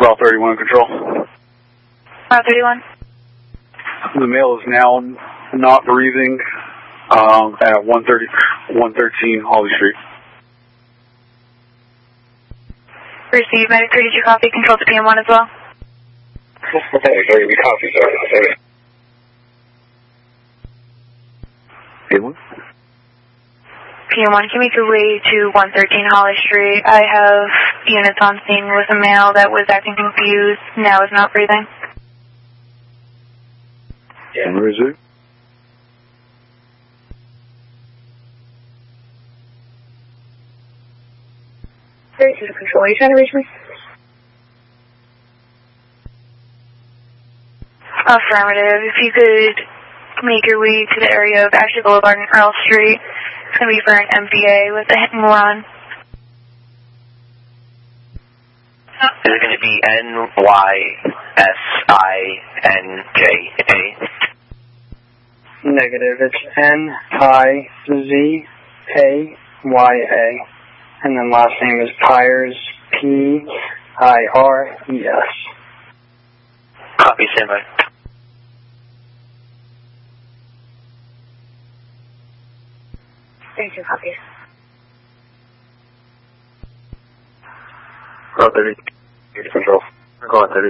Route 31 control. Route 31. The male is now not breathing at 113 Holly Street. Received. Medic 3, did you copy? Control to PM1 as well? Okay, we copy, sir. PM1? PM1, can you make your way to 113 Holly Street? I have units on scene with a male that was acting confused, now is not breathing. Yeah. Where is it? This is control. Are you trying to reach me? Affirmative. If you could make your way to the area of Ashley Boulevard and Earl Street, it's going to be for an MVA with a hit and run. Is it going to be NYSINJA? Negative. It's NIZAYA. And then last name is Pires, PIRES. Copy, standby. Thank you, copy. Route 30 control. Go on 30.